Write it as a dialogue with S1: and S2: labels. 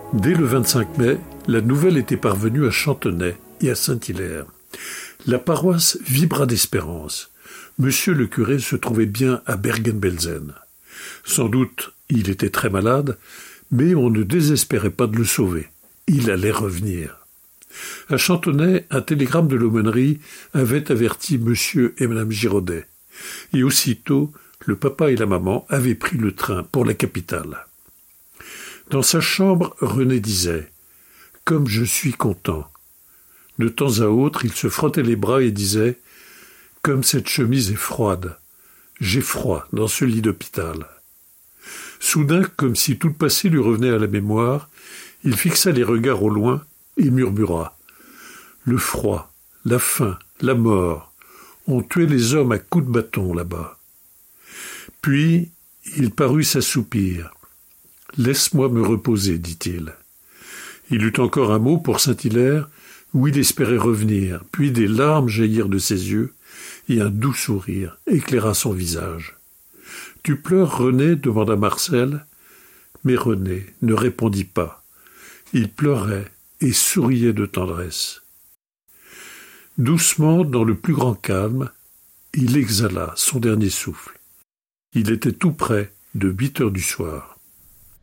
S1: Dès le 25 mai, la nouvelle était parvenue à Chantenay et à Saint-Hilaire. La paroisse vibra d'espérance. Monsieur le curé se trouvait bien à Bergen-Belsen. Sans doute, il était très malade, mais on ne désespérait pas de le sauver. Il allait revenir. À Chantenay, un télégramme de l'aumônerie avait averti monsieur et madame Giraudet. Et aussitôt, le papa et la maman avaient pris le train pour la capitale. Dans sa chambre, René disait « Comme je suis content ». De temps à autre, il se frottait les bras et disait « Comme cette chemise est froide, j'ai froid dans ce lit d'hôpital ». Soudain, comme si tout le passé lui revenait à la mémoire, il fixa les regards au loin et murmura « Le froid, la faim, la mort ont tué les hommes à coups de bâton là-bas ». Puis, il parut s'assoupir. « Laisse-moi me reposer, dit-il. » Il eut encore un mot pour Saint-Hilaire, où il espérait revenir, puis des larmes jaillirent de ses yeux, et un doux sourire éclaira son visage. « Tu pleures, René » demanda Marcel, mais René ne répondit pas. Il pleurait et souriait de tendresse. Doucement, dans le plus grand calme, il exhala son dernier souffle. Il était tout près de 8 heures du soir.